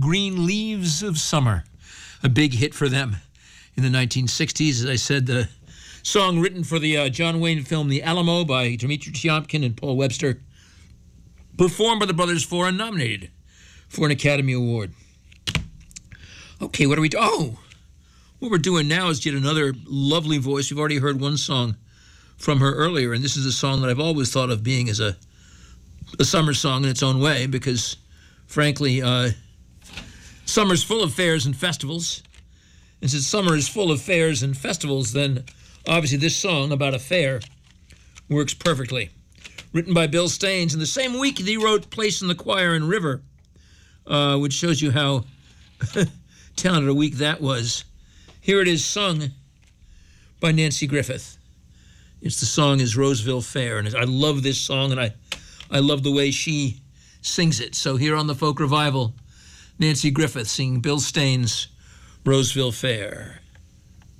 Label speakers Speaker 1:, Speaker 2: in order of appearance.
Speaker 1: Green Leaves of Summer, a big hit for them in the 1960s. As I said, the song written for the John Wayne film The Alamo by Dmitri Tiomkin and Paul Webster, performed by the Brothers Four and nominated for an Academy Award. Okay, what we're doing now is yet another lovely voice. We've already heard one song from her earlier, and this is a song that I've always thought of being as a summer song in its own way, because, frankly, summer's full of fairs and festivals. And since summer is full of fairs and festivals, then obviously this song about a fair works perfectly. Written by Bill Staines in the same week that he wrote Place in the Choir and River, which shows you how talented a week that was. Here it is, sung by Nancy Griffith. The song is Roseville Fair, and I love this song, and I love the way she sings it. So here on the Folk Revival, Nancy Griffith singing Bill Staines' Roseville Fair.